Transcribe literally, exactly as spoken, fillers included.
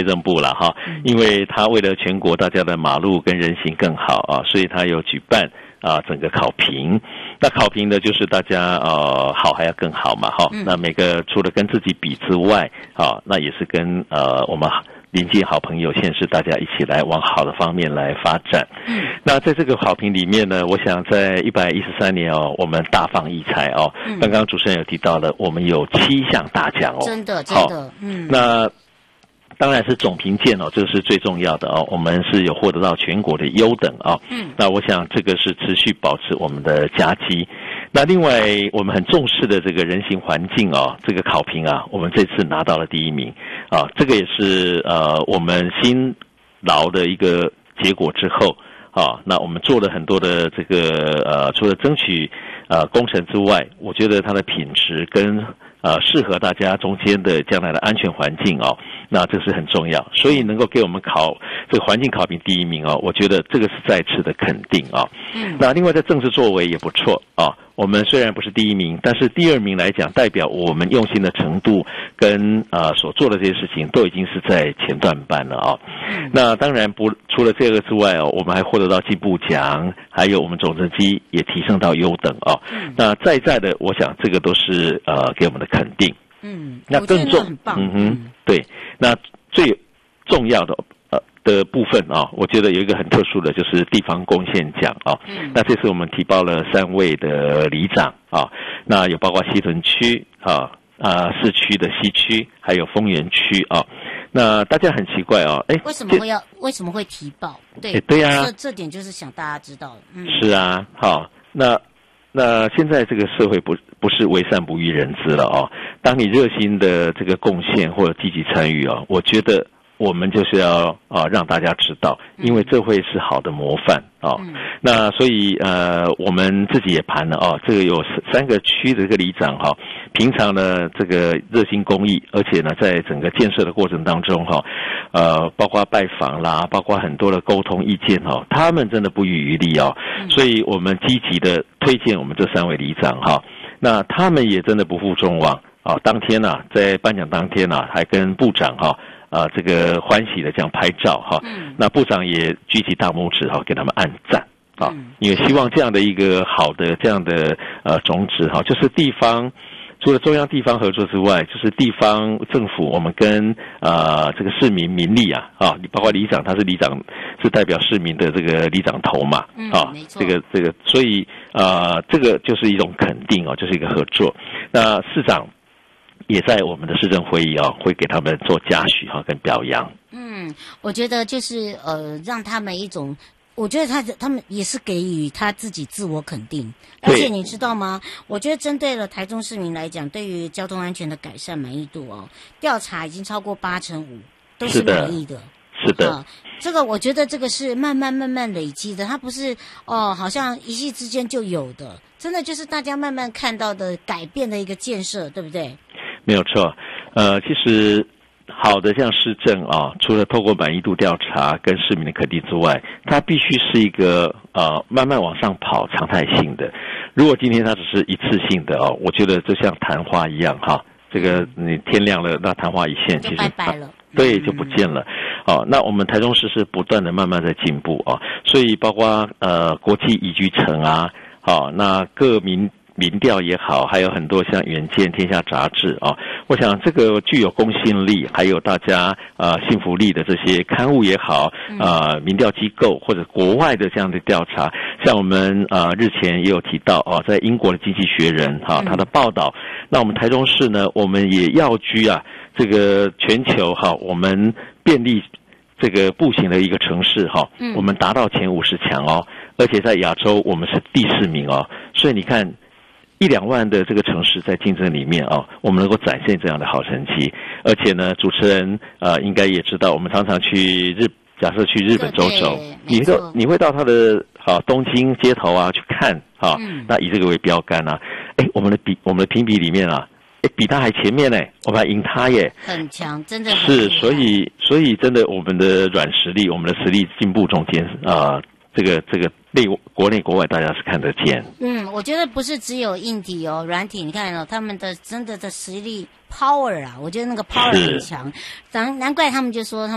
政部了哈，因为他为了全国大家的马路跟人行更好啊，所以他有举办啊整个考评。那考评的就是大家呃好还要更好嘛哈，那每个除了跟自己比之外啊，那也是跟呃我们邻近好朋友县市大家一起来往好的方面来发展。嗯，那在这个考评里面呢，我想在一百一十三年哦，我们大放异彩哦。嗯，刚刚主持人有提到了，我们有七项大奖哦， 真的真的，嗯， 那当然是总评鉴哦，这个是最重要的哦。我们是有获得到全国的优等哦。嗯，那我想这个是持续保持我们的佳绩。那另外我们很重视的这个人行环境哦，这个考评啊，我们这次拿到了第一名啊，这个也是呃我们辛劳的一个结果之后啊。那我们做了很多的这个呃，除了争取呃工程之外，我觉得它的品质跟呃适合大家中间的将来的安全环境哦，那这是很重要，所以能够给我们考这个环境考评第一名哦，我觉得这个是再次的肯定哦。嗯，那另外在政治作为也不错哦。我们虽然不是第一名，但是第二名来讲，代表我们用心的程度跟呃所做的这些事情都已经是在前段班了啊、哦。嗯、那当然不除了这个之外哦，我们还获得到进步奖，还有我们总成绩也提升到优等哦。嗯、那在在的，我想这个都是呃给我们的肯定。 嗯， 那更重，嗯哼，对，那最重要的。的部分啊，我觉得有一个很特殊的，就是地方贡献奖啊。嗯，那这次我们提报了三位的里长啊，那有包括西屯区啊、啊市区的西区，还有丰原区啊。那大家很奇怪啊，哎， 为什么会要为什么会提报？对， 对呀、啊， 这这点就是想大家知道的。嗯， 是啊，好，那那现在这个社会不不是为善不欲人知了哦。当你热心的这个贡献或者积极参与啊，我觉得。我们就是要啊让大家知道，因为这会是好的模范啊、哦。嗯、那所以呃，我们自己也盘了哦，这个有三个区的这个里长哈、哦，平常呢这个热心公益，而且呢在整个建设的过程当中哈、哦，呃，包括拜访啦，包括很多的沟通意见哈、哦，他们真的不遗余力哦。嗯、所以我们积极的推荐我们这三位里长哈、哦，那他们也真的不负众望啊、哦。当天呢、啊，在颁奖当天呢、啊，还跟部长哈、哦。啊、呃，这个欢喜的这样拍照哈，嗯、那部长也举起大拇指哈，给他们按赞啊，嗯、因为希望这样的一个好的这样的呃种子哈，就是地方除了中央地方合作之外，就是地方政府我们跟呃这个市民民力啊啊，包括里长他是里长是代表市民的这个里长头嘛，嗯、啊，这个这个，所以呃这个就是一种肯定哦，就是一个合作。那市长。也在我们的市政会议啊，会给他们做嘉许哈跟表扬。 嗯，我觉得就是呃，让他们一种，我觉得他他们也是给予他自己自我肯定。而且你知道吗？我觉得针对了台中市民来讲，对于交通安全的改善满意度哦，调查已经超过八成五都是满意的。 是的。 啊，这个我觉得这个是慢慢慢慢累积的，它不是哦，好像一夕之间就有的，真的就是大家慢慢看到的改变的一个建设，对不对？ 没有错，呃，其实好的像市政啊，除了透过满意度调查跟市民的肯定之外，它必须是一个呃慢慢往上跑常态性的。如果今天它只是一次性的哦，我觉得就像昙花一样哈，这个你天亮了，那昙花一现，其实拜拜了， 对，就不见了。哦，那我们台中市是不断的慢慢在进步啊，所以包括呃国际宜居城啊，好、哦，那各民。民调也好，还有很多像《远见》《天下》杂志啊，我想这个具有公信力，还有大家呃信服力的这些刊物也好，呃民调机构或者国外的这样的调查，像我们呃日前也有提到哦，在英国的《经济学人》哈、啊、他的报道，那我们台中市呢，我们也要居啊这个全球哈、啊、我们便利这个步行的一个城市哈、啊，我们达到前五十强哦，而且在亚洲我们是第四名哦，所以你看。一两万的这个城市在竞争里面啊，我们能够展现这样的好成绩，而且呢，主持人呃应该也知道，我们常常去日，假设去日本走走，你会你会到他的啊东京街头啊去看啊，嗯、那以这个为标杆啊，哎，我们的比我们的评比里面啊，哎比他还前面呢，我们还赢他耶， 很强，真的很是，所以所以真的我们的软实力，我们的实力进步中间啊。这个这个内国内国外大家是看得见。 嗯，我觉得不是只有硬体哦，软体你看哦，他们的真的的实力 power 啊，我觉得那个 power 很强，难难怪他们就说他们。